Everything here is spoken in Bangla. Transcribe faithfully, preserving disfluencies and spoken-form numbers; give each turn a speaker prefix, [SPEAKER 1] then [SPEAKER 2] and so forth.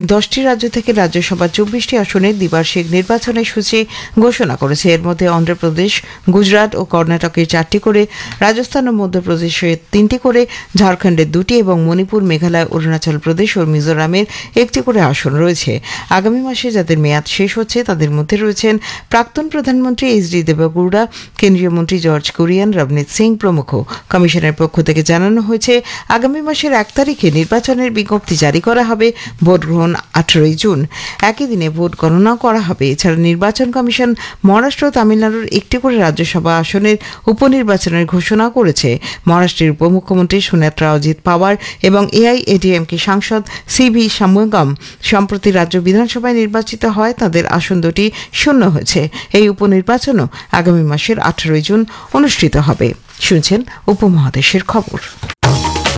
[SPEAKER 1] দশটি রাজ্য থেকে রাজ্যসভা চব্বিশটি আসনের দ্বিবার্ষিক নির্বাচনের সূচি ঘোষণা করেছে। এর মধ্যে অন্ধ্রপ্রদেশ, গুজরাট ও কর্ণাটকের চারটি করে, রাজস্থান ও মধ্যপ্রদেশের তিনটি করে, ঝাড়খণ্ডের দুটি এবং মণিপুর, মেঘালয়, অরুণাচল প্রদেশ ও মিজোরামের একটি করে আসন রয়েছে। আগামী মাসে যাদের মেয়াদ শেষ হচ্ছে তাদের মধ্যে রয়েছেন প্রাক্তন প্রধানমন্ত্রী এইচ ডি দেবেগৌড়া, কেন্দ্রীয় মন্ত্রী জর্জ কুরিয়ান, রবনীত সিং প্রমুখ। কমিশনের পক্ষ থেকে জানানো হয়েছে, আগামী মাসের এক তারিখে নির্বাচনের বিজ্ঞপ্তি জারি করা হবে। ভোট গ্রহণ আঠারোই জুন। একই দিনে ভোট গণনা করা হবে। এছাড়া নির্বাচন কমিশন মহারাষ্ট্র ও তামিলনাড়ুর একটি করে রাজ্যসভা আসনের উপনির্বাচনের ঘোষণা করেছে। মহারাষ্ট্রের উপমুখ্যমন্ত্রী সুনেত্রা অজিত পাওয়ার এবং এআইএডিএমকে সাংসদ সি ভি ষাণমুগম সম্প্রতি রাজ্য বিধানসভায় নির্বাচিত হয়, তাদের আসন দুটি শূন্য হয়েছে। এই উপনির্বাচনও আগামী মাসের আঠারোই জুন অনুষ্ঠিত হবে। শুনছেন উপমহাদেশের খবর।